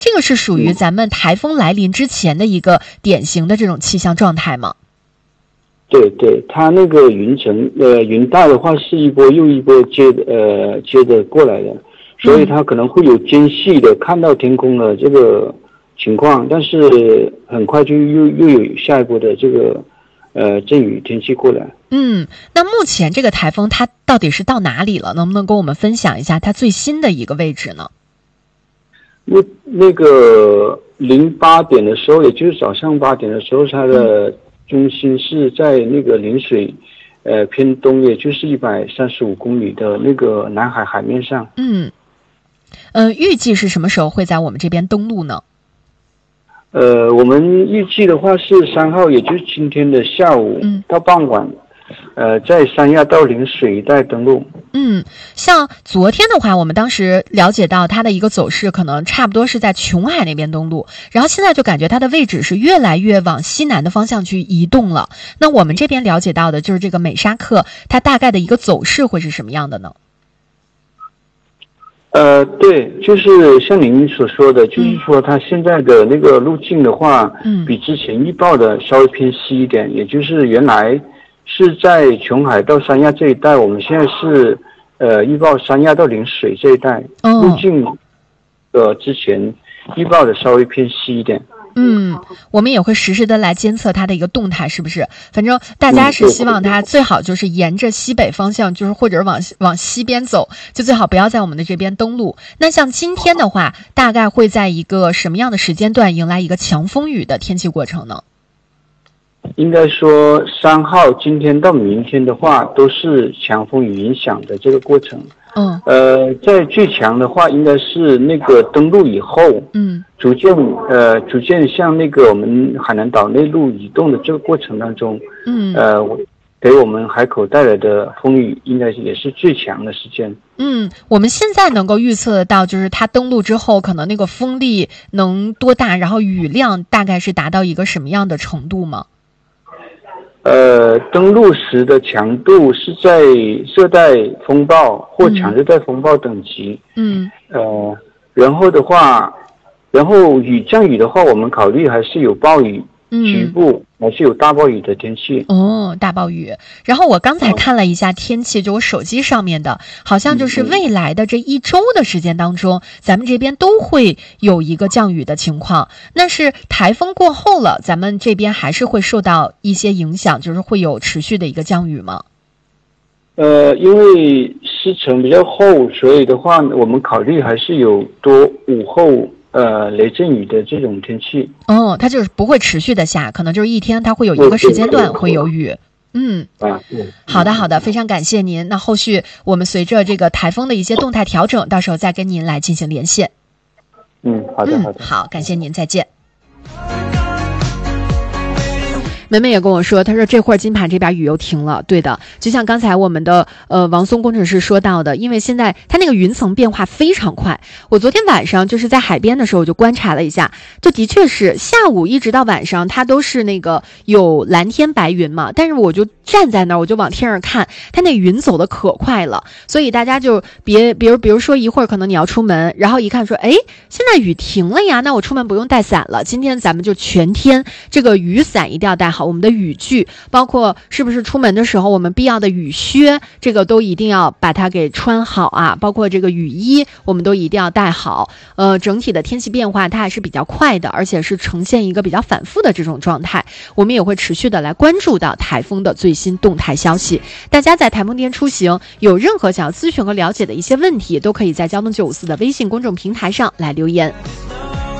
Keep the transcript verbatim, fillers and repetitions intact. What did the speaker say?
这个是属于咱们台风来临之前的一个典型的这种气象状态吗？ 对对，它那个云层呃云带的话是一波又一波接呃接着过来的，所以它可能会有间隙的看到天空的这个情况，但是很快就又又有下一波的这个呃阵雨天气过来。 嗯，那目前这个台风它到底是到哪里了？能不能跟我们分享一下它最新的一个位置呢？ 那那个零八点的时候，也就是早上八点的时候，它的中心是在那个陵水，呃偏东，也就是一百三十五公里的那个南海海面上。 嗯，呃，预计是什么时候会在我们这边登陆呢？ 呃，我们预计的话是三号，也就是今天的下午到傍晚，嗯、呃，在三亚到陵水一带登陆。 嗯，像昨天的话，我们当时了解到它的一个走势，可能差不多是在琼海那边登陆，然后现在就感觉它的位置是越来越往西南的方向去移动了。那我们这边了解到的就是这个美沙克，它大概的一个走势会是什么样的呢？ 呃，对，就是像您所说的，就是说它现在的那个路径的话，嗯，比之前预报的稍微偏西一点，也就是原来是在琼海到三亚这一带，我们现在是呃预报三亚到陵水这一带，哦，路径呃之前预报的稍微偏西一点。 嗯，我们也会实时的来监测它的一个动态，是不是？反正大家是希望它最好就是沿着西北方向，就是或者往往西边走，就最好不要在我们的这边登陆。那像今天的话，大概会在一个什么样的时间段迎来一个强风雨的天气过程呢？ 应该说三号今天到明天的话，都是强风雨影响的这个过程。嗯，呃，在最强的话，应该是那个登陆以后，嗯，逐渐呃逐渐向那个我们海南岛内陆移动的这个过程当中，嗯，呃，给我们海口带来的风雨，应该也是最强的时间。 嗯，我们现在能够预测得到，就是它登陆之后，可能那个风力能多大，然后雨量大概是达到一个什么样的程度吗？ 呃，登陆时的强度是在热带风暴或强热带风暴等级。嗯。呃，然后的话，然后雨降雨的话，我们考虑还是有暴雨，嗯，局部还是有大暴雨的天气。 哦，大暴雨。然后我刚才看了一下天气，就我手机上面的，好像就是未来的这一周的时间当中，咱们这边都会有一个降雨的情况。那是台风过后了，咱们这边还是会受到一些影响，就是会有持续的一个降雨吗？ 呃，因为湿层比较厚，所以的话，我们考虑还是有多午后呃雷阵雨的这种天气。 哦，它就是不会持续的下，可能就是一天它会有一个时间段会有雨。嗯，啊，嗯，好的好的，非常感谢您。那后续我们随着这个台风的一些动态调整，到时候再跟您来进行连线。 嗯，好的好的， 嗯，好，感谢您，再见。梅梅也跟我说，她说这会儿金盘这边雨又停了。对的，就像刚才我们的呃王松工程师说到的，因为现在它那个云层变化非常快。我昨天晚上就是在海边的时候，我就观察了一下，就的确是下午一直到晚上，它都是那个有蓝天白云嘛。但是我就站在那儿，我就往天上看，它那云走的可快了。所以大家就别，比如比如说一会儿可能你要出门，然后一看说，哎，现在雨停了呀，那我出门不用带伞了。今天咱们就全天这个雨伞一定要带好。我们的雨具，包括是不是出门的时候我们必要的雨靴，这个都一定要把它给穿好啊，包括这个雨衣我们都一定要带好。呃，整体的天气变化它还是比较快的，而且是呈现一个比较反复的这种状态，我们也会持续的来关注到台风的最新动态消息。大家在台风天出行有任何想要咨询和了解的一些问题，都可以在交通九五四的微信公众平台上来留言。